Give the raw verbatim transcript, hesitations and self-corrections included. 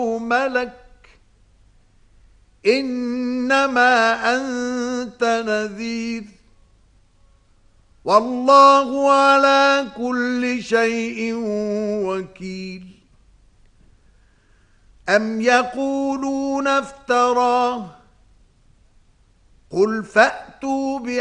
ملك إنما أنت نذير والله على كل شيء وكيل. أم يقولون افتراه قل فأتوا